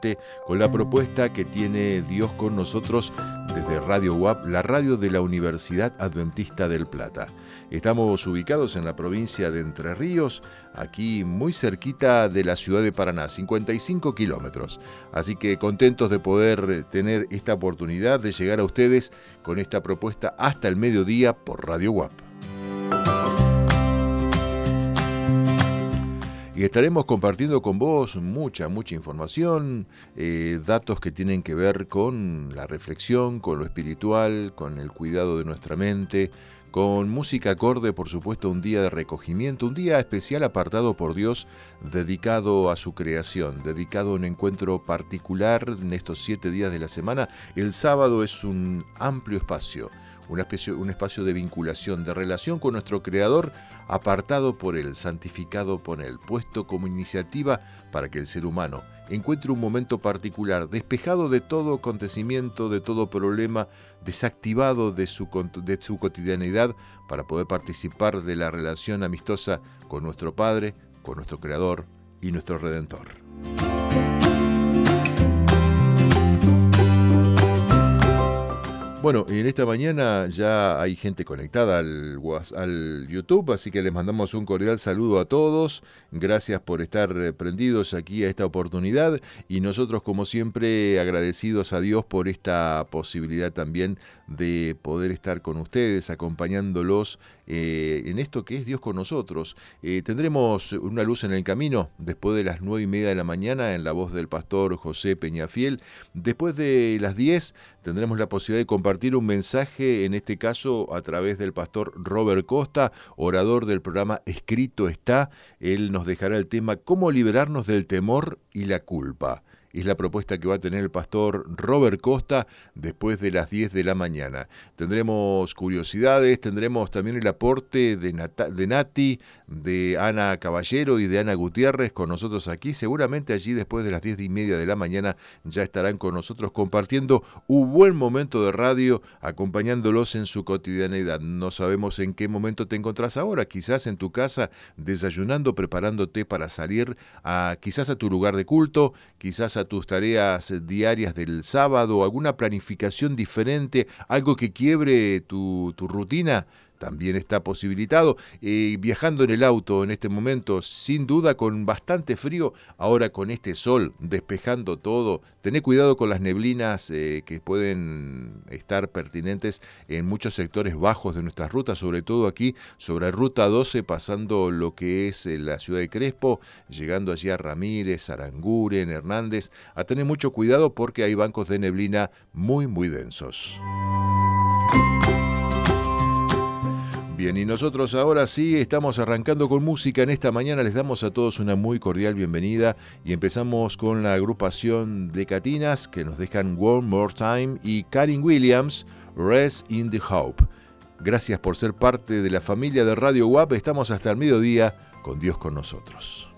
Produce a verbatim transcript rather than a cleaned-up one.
conecte con la propuesta que tiene Dios con nosotros desde Radio U A P, la radio de la Universidad Adventista del Plata. Estamos ubicados en la provincia de Entre Ríos, aquí muy cerquita de la ciudad de Paraná, cincuenta y cinco kilómetros. Así que contentos de poder tener esta oportunidad de llegar a ustedes con esta propuesta hasta el mediodía por Radio U A P. Y estaremos compartiendo con vos mucha, mucha información, eh, datos que tienen que ver con la reflexión, con lo espiritual, con el cuidado de nuestra mente, con música acorde, por supuesto, un día de recogimiento, un día especial apartado por Dios, dedicado a su creación, dedicado a un encuentro particular en estos siete días de la semana. El sábado es un amplio espacio, un espacio, un espacio de vinculación, de relación con nuestro Creador, apartado por Él, santificado por Él, puesto como iniciativa para que el ser humano encuentre un momento particular, despejado de todo acontecimiento, de todo problema, desactivado de su, de su cotidianidad, para poder participar de la relación amistosa con nuestro Padre, con nuestro Creador y nuestro Redentor. Bueno, en esta mañana ya hay gente conectada al, al YouTube, así que les mandamos un cordial saludo a todos. Gracias por estar prendidos aquí a esta oportunidad y nosotros, como siempre, agradecidos a Dios por esta posibilidad también de poder estar con ustedes, acompañándolos eh, en esto que es Dios con nosotros. Eh, tendremos una luz en el camino después de las nueve y media de la mañana en la voz del pastor José Peñafiel. Después de las diez tendremos la posibilidad de compartir un mensaje, en este caso a través del pastor Robert Costa, orador del programa Escrito Está. Él nos dejará el tema ¿Cómo liberarnos del temor y la culpa? Es la propuesta que va a tener el pastor Robert Costa después de las diez de la mañana. Tendremos curiosidades, tendremos también el aporte de, Nat- de Nati, de Ana Caballero y de Ana Gutiérrez con nosotros aquí. Seguramente allí después de las diez y media de la mañana ya estarán con nosotros compartiendo un buen momento de radio, acompañándolos en su cotidianidad. No sabemos en qué momento te encontrás ahora, quizás en tu casa desayunando, preparándote para salir a, quizás a tu lugar de culto, quizás a tus tareas diarias del sábado, alguna planificación diferente, algo que quiebre tu, tu rutina, también está posibilitado. Eh, viajando en el auto en este momento, sin duda con bastante frío, ahora con este sol despejando todo. Tené cuidado con las neblinas eh, que pueden estar pertinentes en muchos sectores bajos de nuestras rutas, sobre todo aquí sobre Ruta doce, pasando lo que es eh, la ciudad de Crespo, llegando allí a Ramírez, Aranguren, Hernández. A tener mucho cuidado porque hay bancos de neblina muy, muy densos. Bien, y nosotros ahora sí estamos arrancando con música en esta mañana. Les damos a todos una muy cordial bienvenida y empezamos con la agrupación de Catinas que nos dejan One More Time y Karen Williams, Rest in the Hope. Gracias por ser parte de la familia de Radio U A P. Estamos hasta el mediodía con Dios con nosotros.